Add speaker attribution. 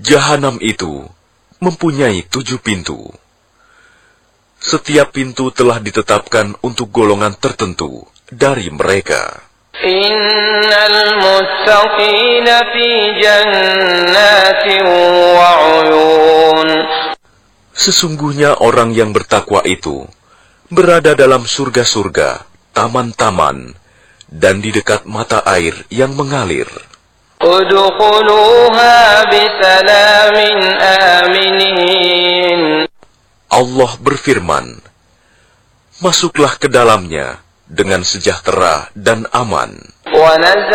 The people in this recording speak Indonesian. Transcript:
Speaker 1: Jahanam itu mempunyai 7 pintu. Setiap pintu telah ditetapkan untuk golongan tertentu dari mereka.
Speaker 2: Innal muttaqina fi jannatin wa 'uyun.
Speaker 1: Sesungguhnya orang yang bertakwa itu berada dalam surga-surga, taman-taman, dan di dekat mata air yang mengalir.
Speaker 2: Udkhuluha bisalamin aminin.
Speaker 1: Allah berfirman, masuklah ke dalamnya dengan sejahtera dan aman.